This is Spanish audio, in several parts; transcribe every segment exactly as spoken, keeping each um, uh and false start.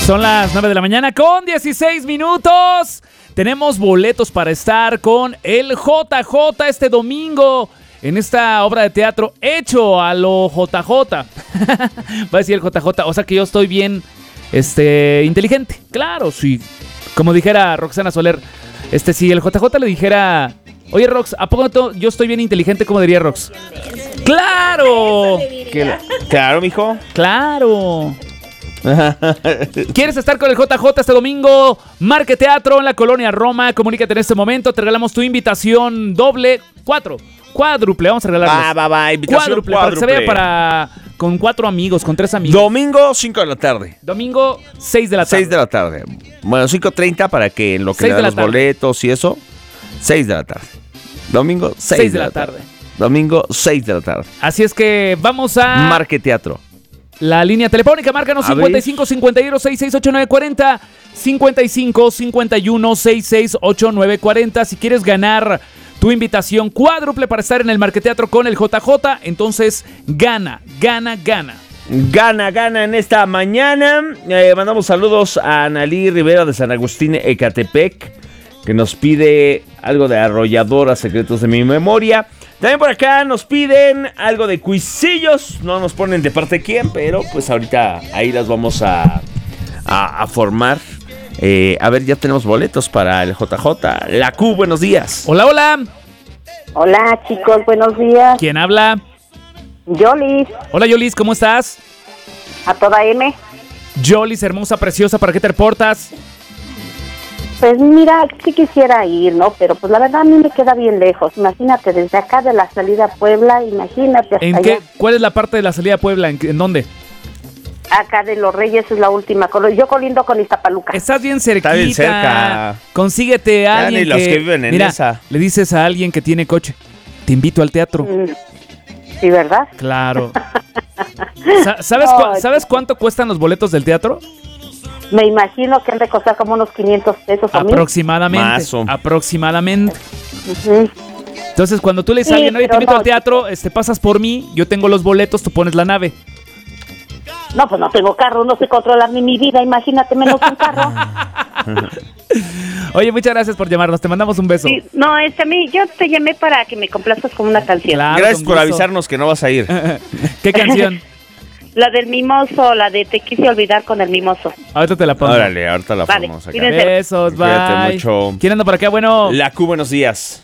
Son las nueve de la mañana con dieciséis minutos. Tenemos boletos para estar con el J J este domingo en esta obra de teatro hecho a lo J J. Va a decir el J J, o sea que yo estoy bien este, inteligente. Claro, sí. Como dijera Roxana Soler, este, si el J J le dijera, oye Rox, ¿a poco no yo estoy bien inteligente? ¿Cómo diría Rox? ¡Claro! ¿Qué? Claro, mijo. ¡Claro! ¿Quieres estar con el J J este domingo? Marque Teatro en la Colonia Roma. Comunícate en este momento. Te regalamos tu invitación doble, cuatro, cuádruple. Vamos a regalarles. Va, va, va. Invitación Cuádruple, cuádruple. para que se vea para con cuatro amigos, con tres amigos. Domingo, cinco de la tarde. Domingo, seis de la tarde. seis de la tarde. Bueno, cinco treinta para que en lo que seis le de dan la los tarde. boletos y eso. seis de la tarde. Domingo, seis de la tarde. Domingo, seis de la tarde. Así es que vamos a Marque Teatro. la línea telefónica. Márcanos A cincuenta y cinco cincuenta y uno sesenta y seis ochenta y nueve cuarenta, cincuenta y cinco cincuenta y uno sesenta y seis ochenta y nueve cuarenta. Si quieres ganar tu invitación cuádruple para estar en el Marque Teatro con el J J, entonces gana, gana, gana. Gana, gana en esta mañana. Eh, mandamos saludos a Analí Rivera de San Agustín, Ecatepec, que nos pide algo de Arrolladora, Secretos de mi Memoria. También por acá nos piden algo de Cuisillos. No nos ponen de parte de quién, pero pues ahorita ahí las vamos a, a, a formar. Eh, a ver, ya tenemos boletos para el J J. La Q, buenos días. Hola, hola. Hola chicos, buenos días. ¿Quién habla? Yolis, Hola, Yolis, ¿cómo estás? a toda M. Yolis, hermosa, preciosa, ¿para qué te reportas? Pues mira, sí quisiera ir, ¿no? Pero pues la verdad a mí me queda bien lejos. Imagínate, desde acá de la salida a Puebla, imagínate hasta ¿En allá. qué? ¿Cuál es la parte de la salida a Puebla? ¿En, en dónde? Acá de Los Reyes es la última. colo- Yo colindo con Iztapaluca. Estás bien cerquita. Está bien cerca. Consíguete a Ya alguien ni los que, que viven en mira, esa. le dices a alguien que tiene coche, te invito al teatro. Mm, Sí, ¿verdad? Claro. Sa- ¿Sabes, cu- Ay, ¿Sabes cuánto cuestan los boletos del teatro? Me imagino que han de costar como unos quinientos pesos a mí. Aproximadamente. Más o- Aproximadamente. Ujú. Entonces, cuando tú le dices a Sí, alguien, oye, te pero invito no, al teatro, este, pasas por mí, yo tengo los boletos, tú pones la nave. No, pues no tengo carro, no sé controlar ni mi vida, imagínate menos un carro. Oye, muchas gracias por llamarnos, te mandamos un beso. Sí, no, este, a mí, yo te llamé para que me complazcas con una canción. Claro, Gracias con por gusto. avisarnos que no vas a ir. ¿Qué canción? La del mimoso, la de Te quise olvidar con el mimoso. Ahorita te la pongo. Órale, ahorita la Vale, ponemos acá. cuídense. Besos, Cuídate bye. mucho. ¿Quién anda por acá? Bueno, La Q, buenos días.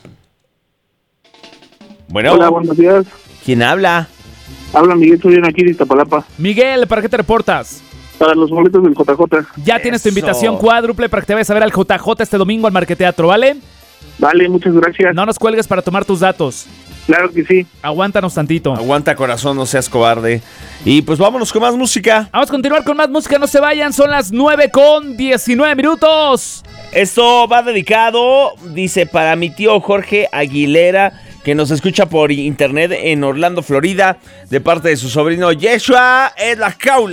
Bueno, Hola, buenos días. ¿quién habla? Habla Miguel Soriano aquí de Iztapalapa. Miguel, ¿para qué te reportas? Para los boletos del J J. Ya tienes tu Eso. invitación cuádruple para que te vayas a ver al J J este domingo al Marque Teatro, ¿vale? Vale, muchas gracias. No nos cuelgues para tomar tus datos. Claro que sí. Aguántanos tantito. Aguanta, corazón, no seas cobarde. Y pues vámonos con más música. Vamos a continuar con más música, no se vayan, son las nueve con diecinueve minutos. Esto va dedicado, dice, para mi tío Jorge Aguilera, que nos escucha por internet en Orlando, Florida, de parte de su sobrino Yeshua en la jaula.